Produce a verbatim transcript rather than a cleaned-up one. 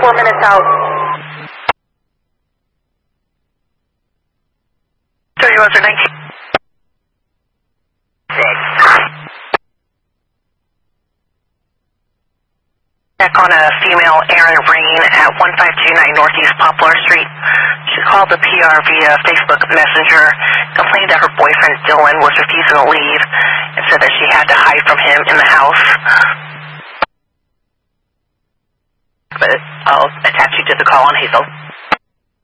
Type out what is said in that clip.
four minutes out. thirty-one to nineteen. Good. Check on a female Erin Breen at one five two nine Northeast Poplar Street. She called the P R via Facebook Messenger, complained that her boyfriend Dylan was refusing to leave, and said that she had to hide from him in the house. But I'll attach you to the call on Hazel.